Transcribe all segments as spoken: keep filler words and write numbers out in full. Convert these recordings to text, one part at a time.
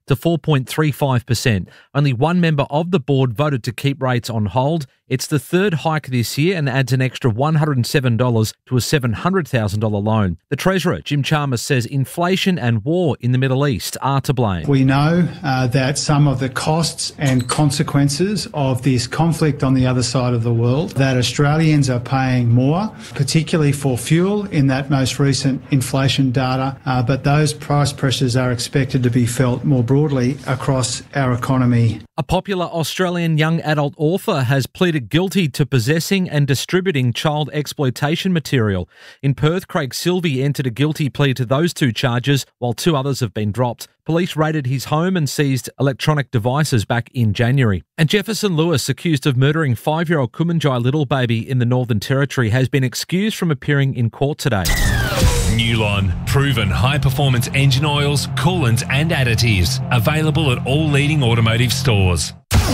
to four point three five percent. Only one member of the board voted to keep rates on hold. It's the third hike this year and adds an extra one hundred seven dollars to a seven hundred thousand dollars loan. The Treasurer, Jim Chalmers, says inflation and war in the Middle East are to blame. We know uh, that some of the costs and consequences of this conflict on the other side of the world, that Australians are paying more, particularly for fuel in that most recent inflation data, uh, but those price pressures are expected to be felt more broadly across our economy. A popular Australian young adult author has pleaded guilty to possessing and distributing child exploitation material. In Perth, Craig Silvey entered a guilty plea to those two charges, while two others have been dropped. Police raided his home and seized electronic devices back in January. And Jefferson Lewis, accused of murdering five-year-old Kumanjai little baby in the Northern Territory, has been excused from appearing in court today. Newline, proven high-performance engine oils, coolants and additives. Available at all leading automotive stores.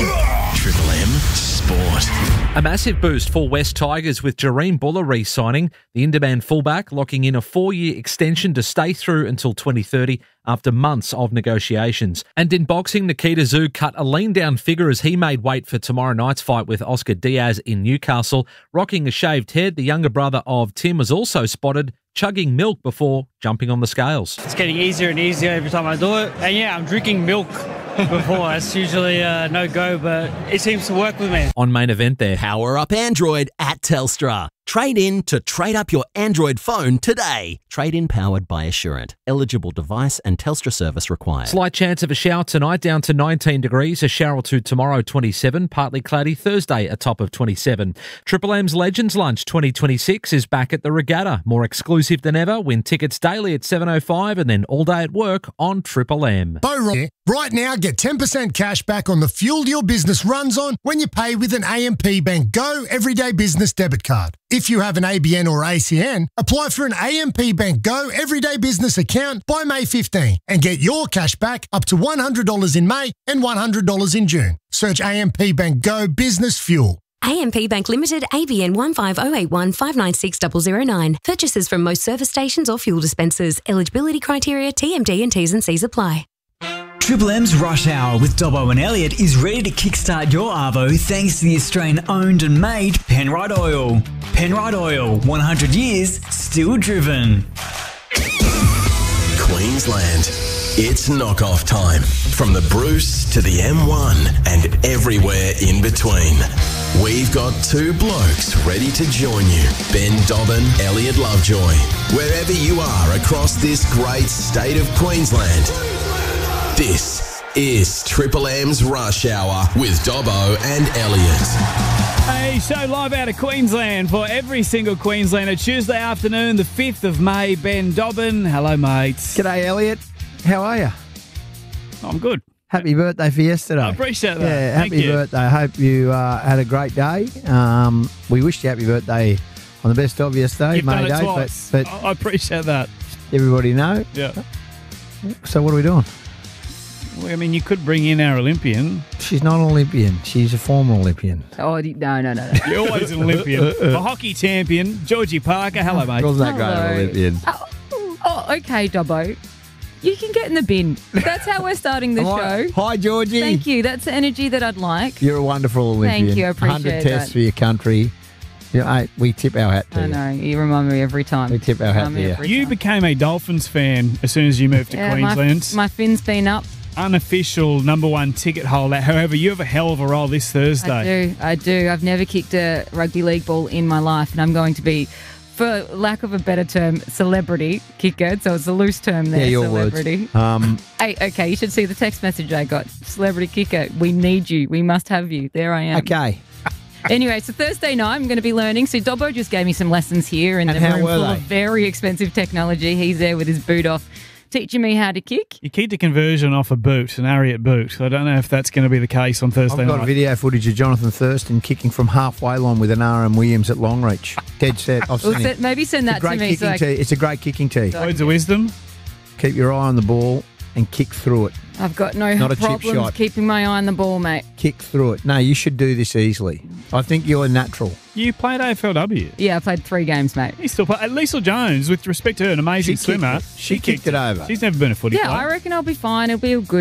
Triple M Sport. A massive boost for West Tigers with Jareem Buller re-signing. The in-demand fullback locking in a four-year extension to stay through until twenty thirty after months of negotiations. And in boxing, Nikita Tszyu cut a lean-down figure as he made weight for tomorrow night's fight with Oscar Diaz in Newcastle. Rocking a shaved head, the younger brother of Tim was also spotted chugging milk before jumping on the scales. It's getting easier and easier every time I do it. And yeah, I'm drinking milk before. It's usually a no-go, but it seems to work with me. On Main Event there. Power up Android at Telstra. Trade in to trade up your Android phone today. Trade in powered by Assurant. Eligible device and Telstra service required. Slight chance of a shower tonight, down to nineteen degrees. A shower or two tomorrow, twenty-seven. Partly cloudy Thursday, a top of twenty-seven. Triple M's Legends Lunch twenty twenty-six is back at the Regatta. More exclusive than ever. Win tickets daily at seven oh five and then all day at work on Triple M. Bo right now, get ten percent cash back on the fuel your business runs on when you pay with an A M P Bank Go Everyday Business debit card. If you have an A B N or A C N, apply for an A M P Bank Go Everyday Business account by May fifteenth and get your cash back up to one hundred dollars in May and one hundred dollars in June. Search A M P Bank Go Business Fuel. A M P Bank Limited, A B N one five zero eight one five nine six zero zero nine. Purchases from most service stations or fuel dispensers. Eligibility criteria, T M D and T's and C's apply. Triple M's Rush Hour with Dobbo and Elliott is ready to kickstart your Arvo thanks to the Australian-owned and made Penrite Oil. Penrite Oil, one hundred years, still driven. Queensland. It's knockoff time. From the Bruce to the M one and everywhere in between. We've got two blokes ready to join you. Ben Dobbin, Elliott Lovejoy. Wherever you are across this great state of Queensland. This is Triple M's Rush Hour with Dobbo and Elliott. A show live out of Queensland for every single Queenslander. Tuesday afternoon, the fifth of May. Ben Dobbin. Hello, mates. G'day, Elliott. How are you? I'm good. Happy birthday for yesterday. I appreciate that. Yeah, Thank happy you. birthday. I hope you uh, had a great day. Um, we wished you happy birthday on the best of yesterday, You've done May it Day, twice. but, but I appreciate that. everybody know. Yeah. So what are we doing? Well, I mean, you could bring in our Olympian. She's not an Olympian. She's a former Olympian. Oh, no, no, no, no. You're always an Olympian. A hockey champion, Georgie Parker. Hello, mate. Wasn't that great an Hello. Olympian? Oh, oh, okay, Dobbo. You can get in the bin. That's how we're starting the Am I- show. Hi, Georgie. Thank you. That's the energy that I'd like. You're a wonderful Olympian. Thank you, I appreciate one hundred tests that. for your country. Yeah, I, we tip our hat to I you. know. You remind me every time. We tip our hat Remind to me you. every You time. became a Dolphins fan as soon as you moved to Yeah, my, Queensland. my fin's been up. Unofficial number one ticket holder. However, you have a hell of a role this Thursday. I do. I do. I've never kicked a rugby league ball in my life, and I'm going to be, for lack of a better term, celebrity kicker. So it's a loose term there, Yeah, your celebrity. words. Um, Hey, okay, you should see the text message I got. Celebrity kicker, we need you. We must have you. There I am. okay. Anyway, so Thursday night I'm going to be learning. So Dobbo just gave me some lessons here in And the how room were full they? of very expensive technology. He's there with his boot off, teaching me how to kick. You keep the conversion off a boot, an Ariat boot. I don't know if that's going to be the case on Thursday I've got night. video footage of Jonathan Thurston kicking from halfway line with an R M Williams at long reach. Dead set. I've Well, seen se- it. maybe send It's a that to great me. So kicking I, tee. It's a great kicking tee. Words of wisdom. Keep your eye on the ball and kick through it. I've got no Not a chip problems shot. keeping my eye on the ball, mate. Kick through it. No, you should do this easily. I think you're natural. You played A F L W. Yeah, I played three games, mate. He still play. Lisa Jones, with respect to her, an amazing She kicked swimmer. it. She kicked it over. She's never been a footy Yeah, player. I reckon I'll be fine. It'll be all good.